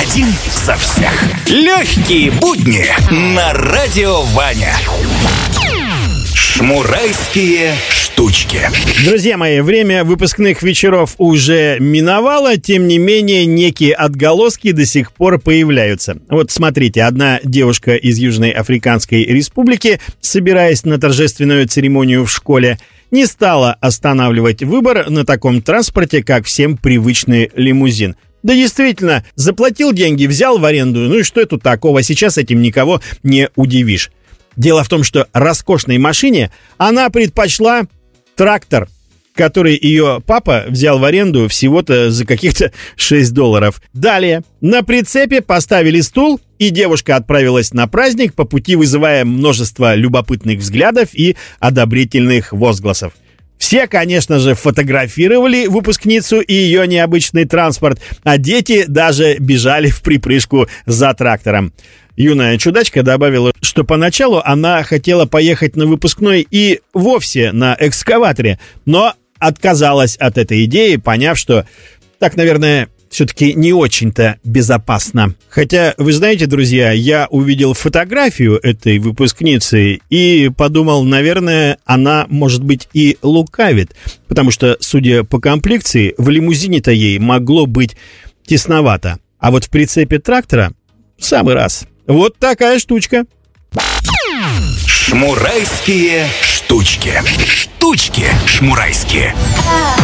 Один за всех. Легкие будни на Радио Ваня. Шмурайские штучки. Друзья мои, время выпускных вечеров уже миновало, тем не менее некие отголоски до сих пор появляются. Вот смотрите, одна девушка из Южной Африканской Республики, собираясь на торжественную церемонию в школе, не стала останавливать выбор на таком транспорте, как всем привычный лимузин. Да действительно, заплатил деньги, взял в аренду, ну и что тут такого, сейчас этим никого не удивишь. Дело в том, что роскошной машине она предпочла трактор, который ее папа взял в аренду всего-то за каких-то $6. Далее на прицепе поставили стул, и девушка отправилась на праздник, по пути вызывая множество любопытных взглядов и одобрительных возгласов. Все, конечно же, фотографировали выпускницу и ее необычный транспорт, а дети даже бежали в припрыжку за трактором. Юная чудачка добавила, что поначалу она хотела поехать на выпускной и вовсе на экскаваторе, но отказалась от этой идеи, поняв, что так, наверное, все-таки не очень-то безопасно. Хотя, вы знаете, друзья, я увидел фотографию этой выпускницы и подумал, наверное, она, может быть, и лукавит, потому что, судя по комплекции, в лимузине-то ей могло быть тесновато, а вот в прицепе трактора в самый раз. Вот такая штучка. Шмурайские штучки. Штучки шмурайские.